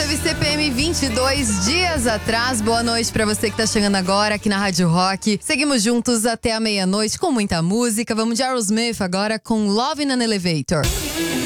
teve CPM 22 dias atrás. Boa noite pra você que tá chegando agora aqui na Rádio Rock. Seguimos juntos até a meia-noite com muita música. Vamos de Aerosmith agora com Love in an Elevator.